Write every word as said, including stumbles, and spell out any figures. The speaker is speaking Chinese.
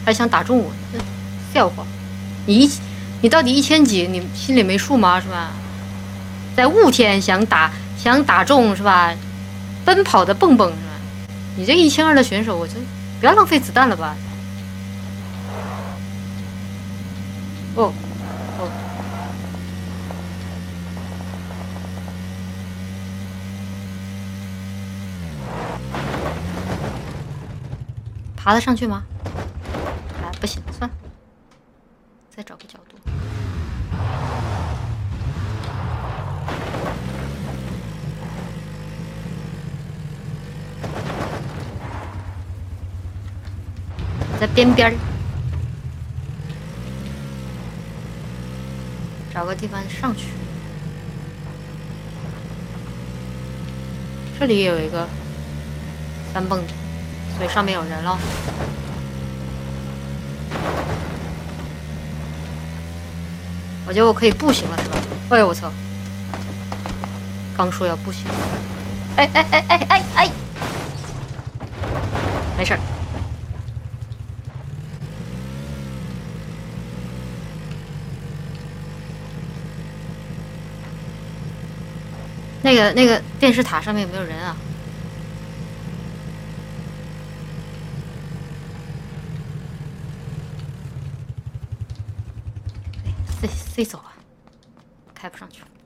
还想打中我，这笑话！你一你到底一千几？你心里没数吗？是吧？在雾天想打想打中是吧？奔跑的蹦蹦是吧？你这一千二的选手，我就不要浪费子弹了吧？哦哦，爬得上去吗？啊，不行，算了，再找个角度。在边边找个地方上去。这里也有一个三蹦子，所以上面有人了。我觉得我可以步行了，是吧？哎呦我操！刚说要步行，哎哎哎哎哎哎，没事儿。那个那个电视塔上面有没有人啊？哎，自己自己走啊，开不上去了。